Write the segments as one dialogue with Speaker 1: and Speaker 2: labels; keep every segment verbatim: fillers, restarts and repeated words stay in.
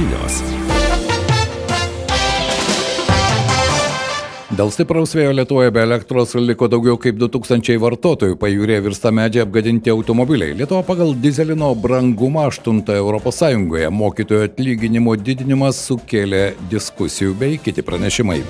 Speaker 1: žinios. Dėl stipraus vėjo Lietuvoje be elektros liko daugiau kaip du tūkstančiai vartotojų, pajūryje virsta medžiai apgadinti automobiliai. Lietuva pagal dizelino brangumą aštunta Europos Sąjungoje. Mokytojų atlyginimo didinimas sukėlė diskusijų bei kiti pranešimai.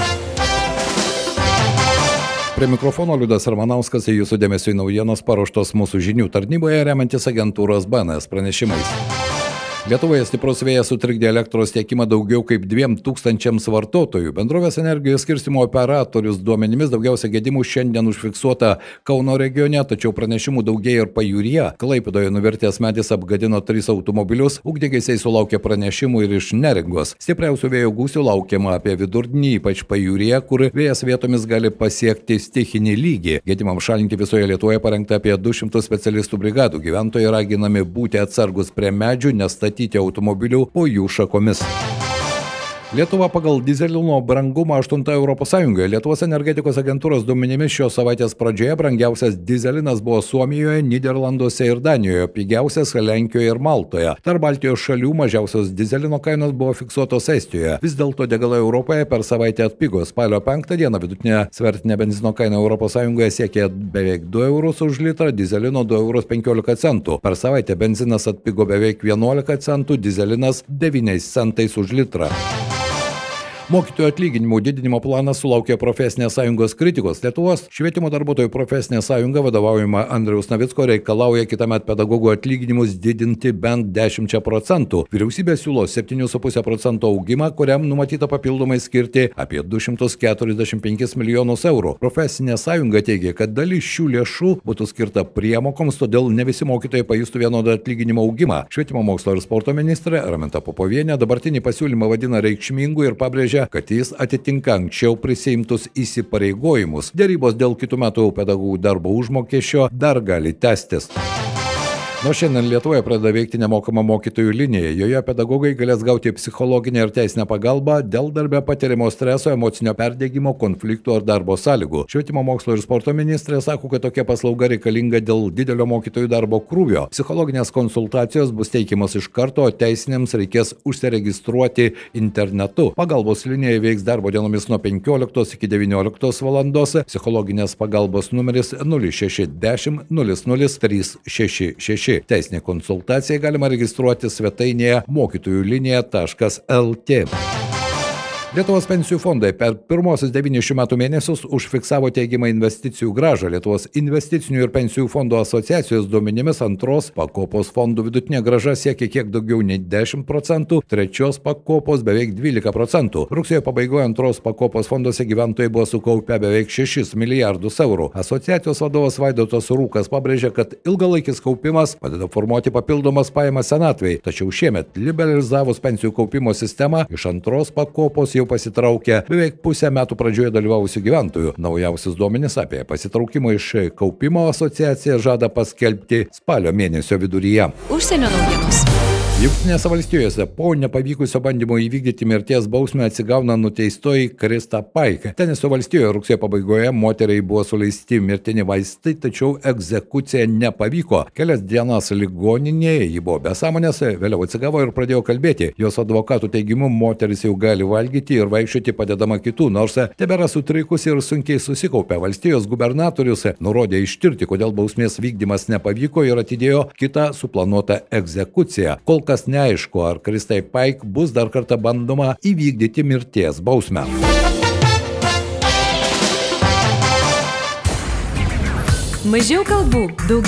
Speaker 1: Prie mikrofono Liudas Ramanauskas, jūsų dėmesio į naujienos paruoštos mūsų žinių tarnyboje remiantis agentūros B N S pranešimais. Lietuvoje stiprus vėjas sutrikdė elektros tiekimą daugiau kaip dviem tūkstančiams vartotojų. Bendrovės energijos skirstymo operatorius duomenimis daugiausia gedimų šiandien užfiksuota Kauno regione, tačiau pranešimų daugėja ir pajūryje. Klaipėdoje nuvertęs medis apgadino tris automobilius, ugniagesiai sulaukė pranešimų ir iš Neringos. Stipriausių vėjo gūsių laukiama apie vidurdienį, ypač pajūryje, kur vėjas vietomis gali pasiekti stichinį lygį. Gedimams šalinti visoje Lietuvoje parengta apie du šimtus specialistų brigadų. Gyventojai raginami būti atsargus prie medžių, nestatyti automobilių po jų šakomis. Lietuva pagal dizelino brangumą aštunta Europos Sąjungoje. Lietuvos energetikos agentūros duomenimis šios savaitės pradžioje brangiausias dizelinas buvo Suomijoje, Nyderlanduose ir Danijoje, pigiausias Lenkijoje ir Maltoje. Tarp Baltijos šalių mažiausios dizelino kainos buvo fiksuotos Estijoje. Vis dėlto degalai Europoje per savaitę atpigo. Spalio penktą dieną vidutinė svertinė benzino kaina Europos Sąjungoje siekė beveik du eurus už litrą, dizelino du eurus penkiolika centų. Per savaitę benzinas atpigo beveik vienuolika centų, dizelinas devyniais centais už litrą. Mokytojų atlyginimų didinimo planas sulaukė profesinės sąjungos kritikos. Lietuvos švietimo darbuotojų profesinė sąjunga vadovaujama Andriaus Navicko reikalauja kitąmet pedagogų atlyginimus didinti bent dešimčia procentų. Vyriausybė siūlo septynių su puse procento augimą, kuriam numatyta papildomai skirti apie du šimtus keturiasdešimt penkis milijonus eurų. Profesinė sąjunga teigia, kad dalis šių lėšų būtų skirta priemokoms, todėl ne visi mokytojai pajustų vienodą atlyginimo augimą. Švietimo mokslo ir sporto ministrė Raminta Popovienė dabartinį pasiūlymą vadina reikšmingu ir pabrėžia, kad jis atitinka anksčiau prisiimtus įsipareigojimus. Dėrybos dėl kitų metų pedagogų darbo užmokesčio dar gali tęstis. Nuo šiandien Lietuvoje pradeda veikti nemokama mokytojų linija. Joje pedagogai galės gauti psichologinę ir teisinę pagalbą dėl darbe patiriamo streso, emocinio perdegimo, konfliktų ar darbo sąlygų. Švietimo mokslo ir sporto ministrė sako, kad tokia paslauga reikalinga dėl didelio mokytojų darbo krūvio. Psichologinės konsultacijos bus teikiamas iš karto, o teisinėms reikės užsiregistruoti internetu. Pagalbos linija veiks darbo dienomis nuo penkioliktos iki devynioliktos valandos. Psichologinės pagalbos numeris nulis šeši dešimt nulis nulis trys šeši šeši. Teisinė konsultacija galima registruoti svetainėje mokytojų linija taškas el tė. Lietuvos pensijų fondai per pirmosius devynis šių metų mėnesius užfiksavo teigiamą investicijų grąžą. Lietuvos investicinių ir pensijų fondų asociacijos duomenimis antros pakopos fondų vidutinė grąža siekia kiek daugiau nei dešimt procentų, trečios pakopos beveik dvylika procentų. Rugsėjo pabaigoje antros pakopos fonduose gyventojai buvo sukaupę beveik šešis milijardus eurų. Asociacijos vadovas Vaidotas Rūkas pabrėžė, kad ilgalaikis kaupimas padeda formuoti papildomas pajamas senatvei. Tačiau šiemet liberalizavus pensijų kaupimo sistemą iš antros pakopos jau pasitraukė beveik pusę metų pradžioje dalyvavusių gyventojų. Naujausius duomenis apie pasitraukimą iš kaupimo asociacija žada paskelbti spalio mėnesio viduryje.
Speaker 2: Užsienio naujienos.
Speaker 1: Jungtinėse valstijose po nepavykusio bandymo įvykdyti mirties bausmę atsigauna nuteistoji Krista Paik. Tenesio valstijoje rugsėjo pabaigoje moteriai buvo suleisti mirtini vaistai, tačiau egzekucija nepavyko. Kelias dienas ligoninėje ji buvo be sąmonės, vėliau atsigavo ir pradėjo kalbėti. Jos advokatų teigimu moteris jau gali valgyti ir vaikščioti padedama kitų, nors tebėra sutrikusi ir sunkiai susikaupė. Valstijos gubernatorius nurodė ištirti, kodėl bausmės vykdymas nepavyko ir atidėjo kitą suplanuotą egzekuciją. Kol kas neaišku, ar Kristai Paik bus dar kartą bandoma įvykdyti mirties bausmę.
Speaker 2: Mažiau kalbų, daugiau